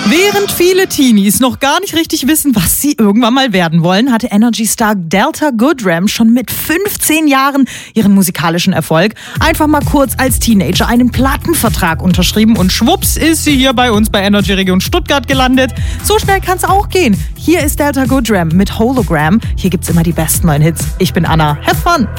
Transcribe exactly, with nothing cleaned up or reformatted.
Während viele Teenies noch gar nicht richtig wissen, was sie irgendwann mal werden wollen, hatte Energy-Star Delta Goodrem schon mit fünfzehn Jahren ihren musikalischen Erfolg. Einfach mal kurz als Teenager einen Plattenvertrag unterschrieben und schwupps ist sie hier bei uns bei Energy Region Stuttgart gelandet. So schnell kann es auch gehen. Hier ist Delta Goodrem mit Hologram. Hier gibt's immer die besten neuen Hits. Ich bin Anna. Have fun!